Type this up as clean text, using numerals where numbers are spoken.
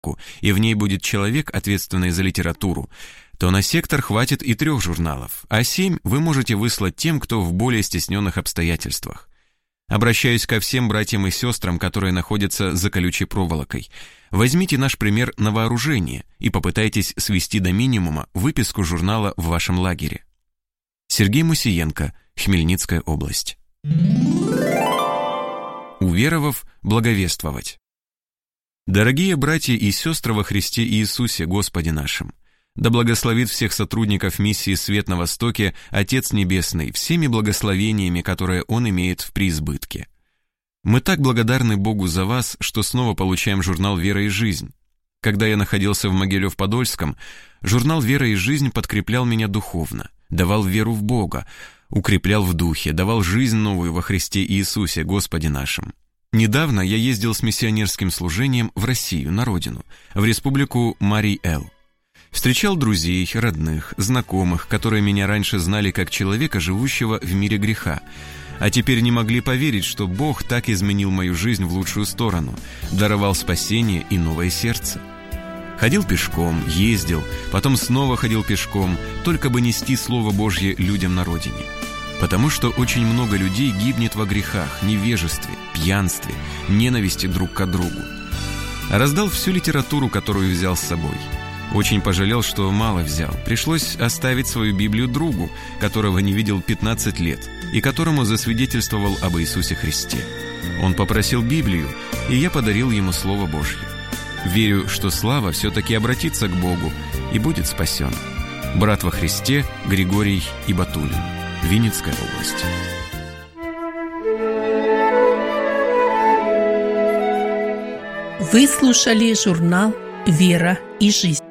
папку, и в ней будет человек, ответственный за литературу, то на сектор хватит и 3 журналов, а 7 вы можете выслать тем, кто в более стесненных обстоятельствах. Обращаюсь ко всем братьям и сестрам, которые находятся за колючей проволокой. Возьмите наш пример на вооружение и попытайтесь свести до минимума выписку журнала в вашем лагере. Сергей Мусиенко, Хмельницкая область. Уверовав, благовествовать. Дорогие братья и сестры во Христе Иисусе, Господе нашим, да благословит всех сотрудников миссии «Свет на Востоке» Отец Небесный всеми благословениями, которые Он имеет в преизбытке. Мы так благодарны Богу за вас, что снова получаем журнал «Вера и жизнь». Когда я находился в Могилев-Подольском, журнал «Вера и жизнь» подкреплял меня духовно, давал веру в Бога, укреплял в духе, давал жизнь новую во Христе Иисусе, Господе нашим. Недавно я ездил с миссионерским служением в Россию, на родину, в республику Марий-Эл. Встречал друзей, родных, знакомых, которые меня раньше знали как человека, живущего в мире греха, а теперь не могли поверить, что Бог так изменил мою жизнь в лучшую сторону, даровал спасение и новое сердце. Ходил пешком, ездил, потом снова ходил пешком, только бы нести Слово Божье людям на родине. Потому что очень много людей гибнет во грехах, невежестве, пьянстве, ненависти друг к другу. Раздал всю литературу, которую взял с собой. Очень пожалел, что мало взял. Пришлось оставить свою Библию другу, которого не видел 15 лет, и которому засвидетельствовал об Иисусе Христе. Он попросил Библию, и я подарил ему Слово Божье. Верю, что Слава все-таки обратится к Богу и будет спасен. Брат во Христе Григорий Ибатуллин, Винницкая область. Вы слушали журнал «Вера и жизнь».